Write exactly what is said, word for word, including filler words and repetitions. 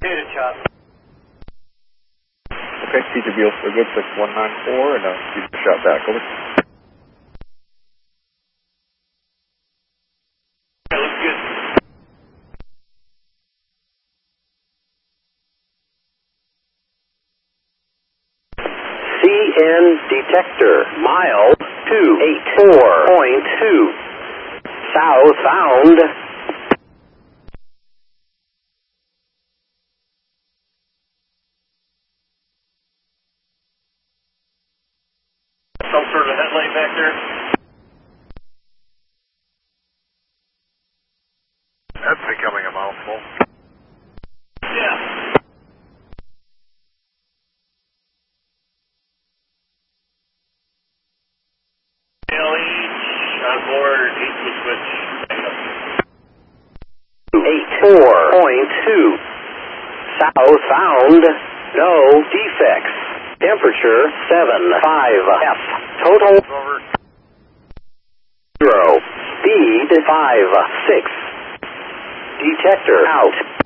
Data shot. Okay, T J B L still good, six one nine four, and uh, T J shot back, over. That looks good. C N detector, mile two eight four point two, southbound. Some sort of headlight back there. That's becoming a mouthful. Yeah. L H on board, eight to switch. eight four point two, southbound, no defects. Temperature seven five F. Total Over. zero. Speed five six. Detector out.